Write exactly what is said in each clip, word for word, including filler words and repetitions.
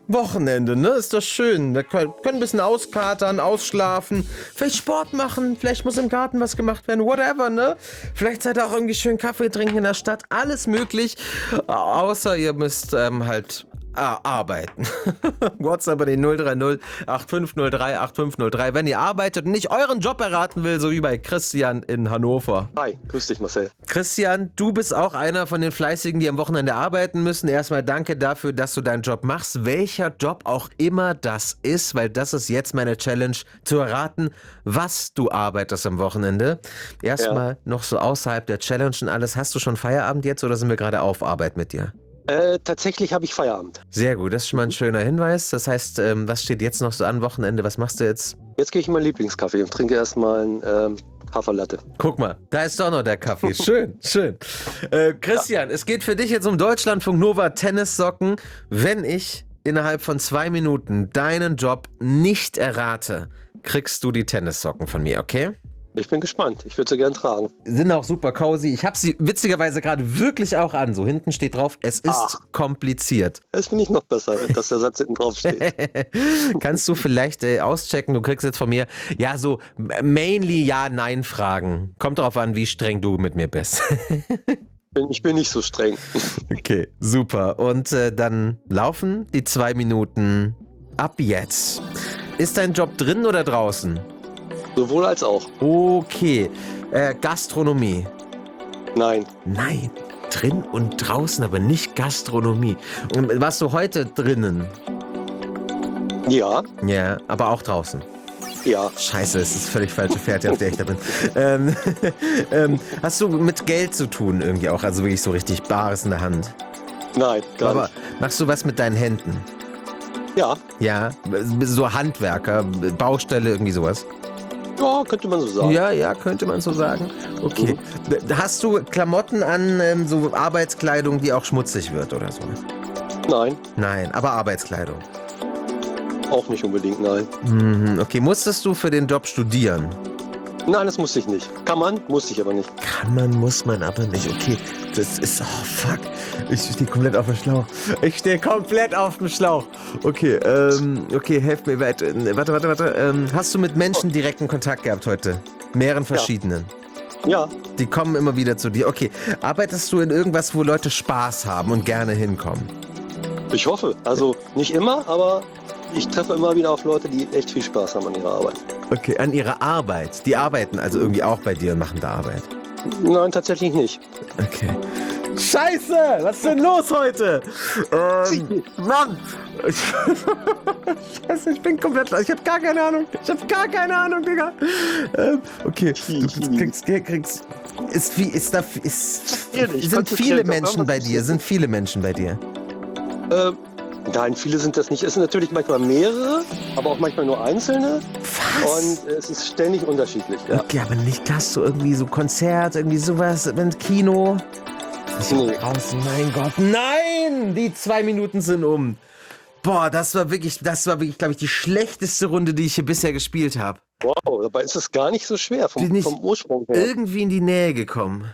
Wochenende, ne? Ist doch schön. Wir können ein bisschen auskatern, ausschlafen, vielleicht Sport machen, vielleicht muss im Garten was gemacht werden, whatever, ne? Vielleicht seid ihr auch irgendwie schön Kaffee trinken in der Stadt. Alles möglich, außer ihr müsst ähm, halt Ah, arbeiten. WhatsApp an die null drei null acht fünf null drei acht fünf null drei, wenn ihr arbeitet und nicht euren Job erraten will, so wie bei Christian in Hannover. Hi, grüß dich Marcel. Christian, du bist auch einer von den Fleißigen, die am Wochenende arbeiten müssen. Erstmal danke dafür, dass du deinen Job machst, welcher Job auch immer das ist, weil das ist jetzt meine Challenge, zu erraten, was du arbeitest am Wochenende. Erstmal ja. noch so außerhalb der Challenge und alles. Hast du schon Feierabend jetzt oder sind wir gerade auf Arbeit mit dir? Äh, tatsächlich habe ich Feierabend. Sehr gut, das ist schon mal ein schöner Hinweis. Das heißt, ähm, was steht jetzt noch so an Wochenende? Was machst du jetzt? Jetzt gehe ich in meinen Lieblingskaffee und trinke erstmal einen ähm, Haferlatte. Guck mal, da ist doch noch der Kaffee. Schön, schön. Äh, Christian, ja. es geht für dich jetzt um Deutschlandfunk Nova Tennissocken. Wenn ich innerhalb von zwei Minuten deinen Job nicht errate, kriegst du die Tennissocken von mir, okay? Ich bin gespannt. Ich würde sie gern tragen. Sind auch super cozy. Ich habe sie witzigerweise gerade wirklich auch an. So hinten steht drauf, es ist Ach, kompliziert. Das finde ich noch besser, dass der Satz hinten drauf steht. Kannst du vielleicht äh, auschecken, du kriegst jetzt von mir, ja so mainly Ja-Nein-Fragen. Kommt drauf an, wie streng du mit mir bist. Ich bin nicht so streng. Okay, super. Und äh, dann laufen die zwei Minuten ab jetzt. Ist dein Job drin oder draußen? Sowohl als auch. Okay. Äh, Gastronomie. Nein. Nein. Drin und draußen, aber nicht Gastronomie. Und warst du heute drinnen? Ja. Ja, aber auch draußen. Ja. Scheiße, es ist völlig falsche Fährte, auf der ich da bin. ähm, ähm, hast du mit Geld zu tun irgendwie auch? Also wirklich so richtig Bares in der Hand? Nein, gar aber nicht. Machst du was mit deinen Händen? Ja. Ja, so Handwerker, Baustelle, irgendwie sowas? Ja, könnte man so sagen. Ja, ja, könnte man so sagen. Okay. Mhm. Hast du Klamotten an, ähm, so Arbeitskleidung, die auch schmutzig wird oder so? Nein. Nein, aber Arbeitskleidung? Auch nicht unbedingt, nein. Mhm, okay, musstest du für den Job studieren? Nein, das musste ich nicht. Kann man, musste ich aber nicht. Kann man, muss man aber nicht. Okay, das ist... Oh, fuck. Ich stehe komplett auf dem Schlauch. Ich stehe komplett auf dem Schlauch. Okay, ähm... Okay, helft mir. Warte, warte, warte. warte. Ähm, hast du mit Menschen direkten Kontakt gehabt heute? Mehreren verschiedenen? Ja. Die kommen immer wieder zu dir. Okay, arbeitest du in irgendwas, wo Leute Spaß haben und gerne hinkommen? Ich hoffe. Also nicht immer, aber... Ich treffe immer wieder auf Leute, die echt viel Spaß haben an ihrer Arbeit. Okay, an ihrer Arbeit? Die arbeiten also irgendwie auch bei dir und machen da Arbeit? Nein, tatsächlich nicht. Okay. Scheiße! Was ist denn los heute? Ähm, Mann! Scheiße, ich bin komplett... Ich hab gar keine Ahnung. Ich hab gar keine Ahnung, Digga. Ähm, okay, du kriegst... kriegst ist wie... Ist da... Ist, sind viele Menschen bei dir? Sind viele Menschen bei dir? Ähm... Nein, viele sind das nicht. Es sind natürlich manchmal mehrere, aber auch manchmal nur einzelne. Was? Und es ist ständig unterschiedlich. Ja. Okay, aber nicht hast du irgendwie so Konzert, irgendwie sowas, mit Kino? Nee. Draußen, mein Gott, nein! Die zwei Minuten sind um. Boah, das war wirklich, das war wirklich, glaube ich, die schlechteste Runde, die ich hier bisher gespielt habe. Wow, dabei ist es gar nicht so schwer vom, nicht vom Ursprung her. Irgendwie in die Nähe gekommen.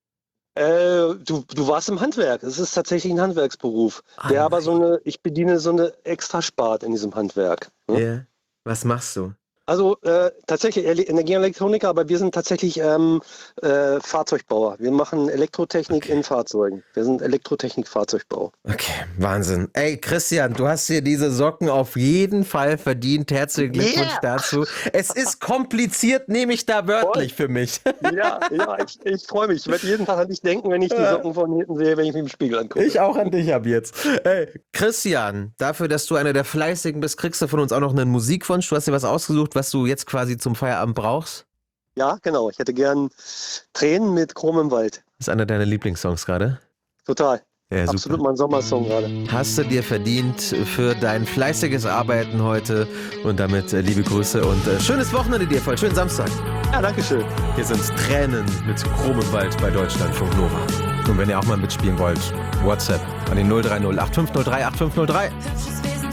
Äh, du, du warst im Handwerk. Es ist tatsächlich ein Handwerksberuf. Ah, der aber so eine, ich bediene so eine Extraspart in diesem Handwerk. Ja. Ne? Yeah. Was machst du? Also äh, tatsächlich Energie- und Elektroniker, aber wir sind tatsächlich ähm, äh, Fahrzeugbauer. Wir machen Elektrotechnik okay. in Fahrzeugen. Wir sind Elektrotechnik-Fahrzeugbau. Okay, Wahnsinn. Ey, Christian, du hast dir diese Socken auf jeden Fall verdient. Herzlichen Glückwunsch yeah. dazu. Es ist kompliziert, nehme ich da wörtlich Voll. für mich. Ja, ja, ich, ich freue mich. Ich werde jeden Tag an dich denken, wenn ich die Socken von hinten sehe, wenn ich mich im Spiegel angucke. Ich auch an dich ab jetzt. Ey, Christian, dafür, dass du einer der Fleißigen bist, kriegst du von uns auch noch einen Musikwunsch. Du hast dir was ausgesucht, was du jetzt quasi zum Feierabend brauchst? Ja, genau. Ich hätte gern Tränen mit Chrom im Wald. Ist einer deiner Lieblingssongs gerade? Total. Ja, absolut mein Sommersong gerade. Hast du dir verdient für dein fleißiges Arbeiten heute und damit äh, liebe Grüße und äh, schönes Wochenende dir, voll schönen Samstag. Ja, danke schön. Hier sind Tränen mit Chrom im Wald bei Deutschlandfunk Nova. Und wenn ihr auch mal mitspielen wollt, WhatsApp an den null drei null acht fünf null drei acht fünf null drei.